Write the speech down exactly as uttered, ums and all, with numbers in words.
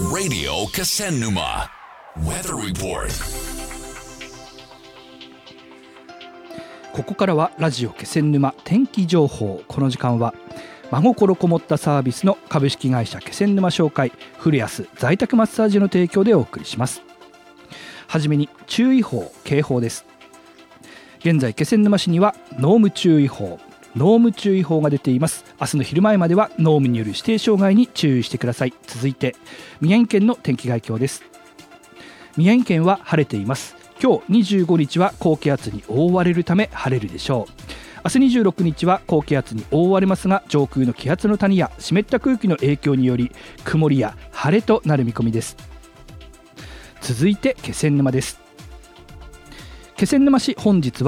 Radio Kesennuma Weather Report。 ここからはラジオ気仙沼天気情報。この時間は真心こもったサービスの株式会社気仙沼商会古安在宅マッサージの提供でお送りします。はじめに注意報警報です。現在気仙沼市には濃霧注意報濃霧注意報が出ています。明日の昼前までは濃霧による指定障害に注意してください。続いて宮城県の天気概況です。宮城県は晴れています。今日にじゅうごにちは高気圧に覆われるため晴れるでしょう。明日にじゅうろくにちは高気圧に覆われますが、上空の気圧の谷や湿った空気の影響により曇りや晴れとなる見込みです。続いて気仙沼です。気仙沼市、本日は